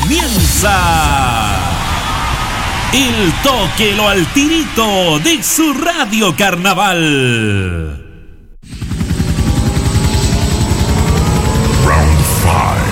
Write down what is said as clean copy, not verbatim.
comienza El Toque lo al tirito de su Radio Carnaval.